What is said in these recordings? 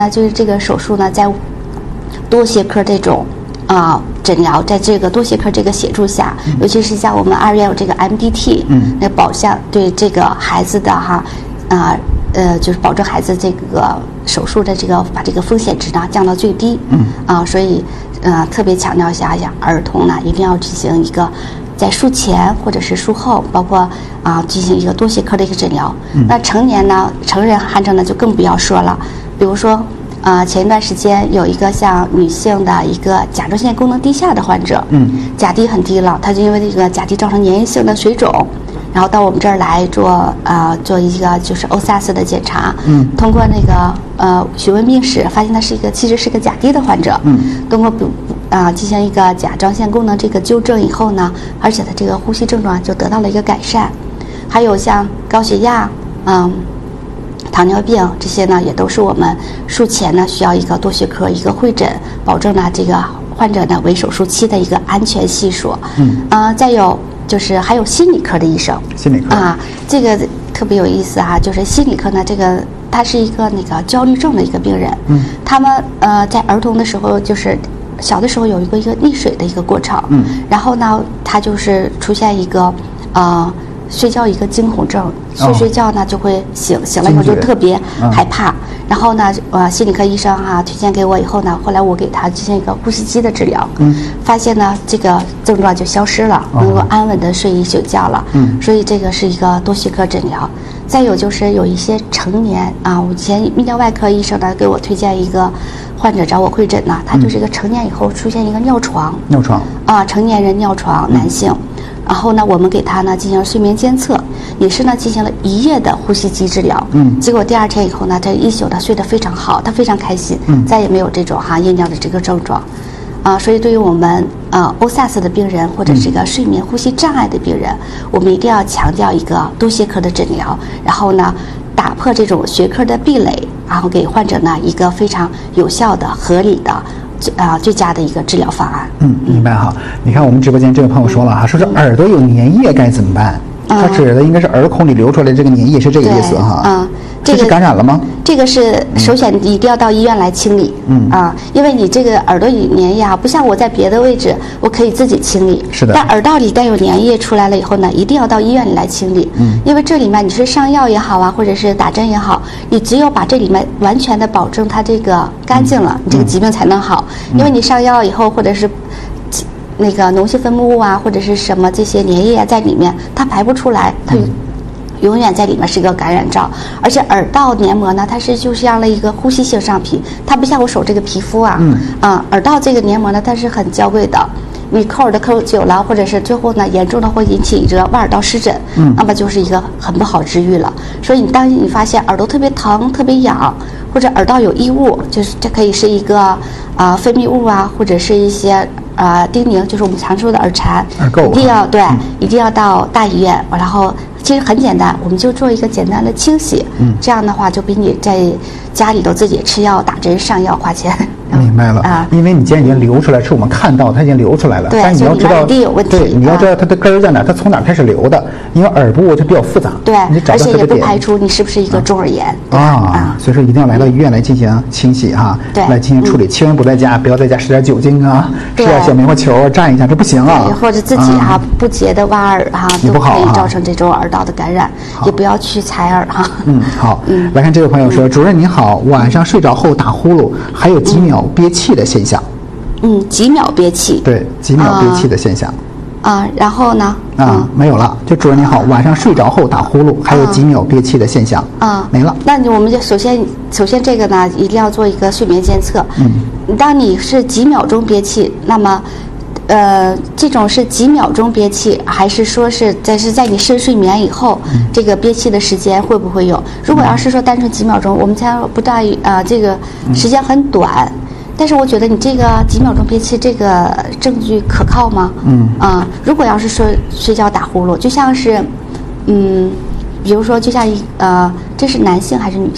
就是这个手术呢，在多协科这种诊疗，在这个多协科这个协助下，尤其是像我们2院有这个 MDT，那保障对这个孩子的就是保证孩子这个手术的这个把这个风险值呢降到最低，所以特别强调一下儿童呢一定要进行一个在术前或者是术后，包括进行一个多协科的一个诊疗。那成年呢，成人患者呢就更不要说了，比如说前一段时间有一个像女性的一个甲状腺功能低下的患者，甲低很低了，她就因为这个甲低造成粘液性的水肿，然后到我们这儿来做一个就是 OSAS 的检查，通过那个询问病史，发现他其实是个甲低的患者，通过进行一个甲状腺功能这个纠正以后呢，而且他这个呼吸症状就得到了一个改善。还有像高血压，糖尿病这些呢，也都是我们术前呢需要一个多学科一个会诊，保证呢这个患者呢为手术期的一个安全系数。再有就是还有心理科的医生， 心理科这个特别有意思就是心理科呢，这个他是一个那个焦虑症的一个病人，他们在儿童的时候就是小的时候有一个溺水的一个过程，然后呢他就是出现一个睡觉一个惊恐症，睡觉呢就会醒了以后就特别害怕，然后呢心理科医生推荐给我以后呢，后来我给他进行一个呼吸机的治疗，发现呢这个症状就消失了，能够安稳的睡一宿觉了，所以这个是一个多学科诊疗。再有就是有一些成年我以前泌尿外科医生呢给我推荐一个患者找我会诊呢，他就是一个成年以后出现一个尿床成年人尿床，男性。然后呢，我们给他呢进行了睡眠监测，也是呢进行了1夜的呼吸机治疗。结果第2天以后呢，这一宿呢睡得非常好，他非常开心，再也没有这种夜尿的这个症状。所以对于我们OSAS 的病人或者这个睡眠呼吸障碍的病人，我们一定要强调一个多学科的诊疗，然后呢打破这种学科的壁垒，然后给患者呢一个非常有效的、合理的。最佳的一个治疗方案。 明白哈。你看我们直播间这位朋友说了说是耳朵有粘液该怎么办？他指的应该是耳孔里流出来这个粘液，是这个意思哈。这是感染了吗？ 这个是首选一定要到医院来清理。因为你这个耳朵里粘液不像我在别的位置我可以自己清理。 是的。 但耳道里带有粘液出来了以后呢，一定要到医院里来清理。因为这里面你是上药也好或者是打针也好，你只有把这里面完全的保证它这个干净了，你这个疾病才能好。因为你上药以后或者是那个脓性分泌物或者是什么这些粘液在里面，它排不出来，它永远在里面是一个感染罩。而且耳道黏膜呢，它是就像了一个呼吸性上皮，它不像我手这个皮肤耳道这个黏膜呢，它是很娇贵的。你抠耳朵抠久了，或者是最后呢严重的会引起这个外耳道湿疹，那么就是一个很不好治愈了。所以当你发现耳朵特别疼、特别痒，或者耳道有异物，就是这可以是一个分泌物或者是一些叮咛，就是我们常说的耳蝉，一定要到大医院，然后其实很简单，我们就做一个简单的清洗，这样的话就比你在家里头自己吃药、打针、上药花钱。 明白了因为你既然已经流出来，是我们看到它已经流出来了，但是你要知道，你要知道它的根儿在哪，它从哪开始流的。因为耳部它比较复杂， 而且也不排除你是不是一个中耳炎所以说一定要来到医院来进行清洗来进行处理，千万不要在家使点酒精吃点小棉花球蘸一下，这不行或者自己不洁的挖耳都可以造成这种耳道的感染，也不要去采耳好，来看这位朋友说，主任您好，晚上睡着后打呼噜，还有几秒憋气的现象。 几秒憋气， 对，几秒憋气的现象然后呢没有了。就主任你好，晚上睡着后打呼噜，还有几秒憋气的现象没了。 那我们就首先这个呢一定要做一个睡眠监测。当你是几秒钟憋气，那么这种是几秒钟憋气，还是说是在你深睡眠以后，这个憋气的时间会不会有？如果要是说单纯几秒钟，我们才不大于这个时间很短。但是我觉得你这个几秒钟憋气这个证据可靠吗？如果要是说睡觉打呼噜，就像是比如说就像这是男性还是女性？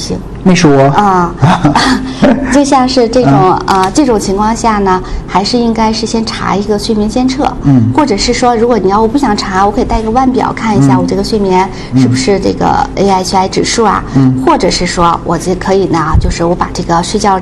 没说啊。就像是这种这种情况下呢，还是应该是先查一个睡眠监测，或者是说，如果我不想查，我可以带个腕表看一下我这个睡眠是不是这个 AHI 指数啊，或者是说我可以呢，就是我把这个睡觉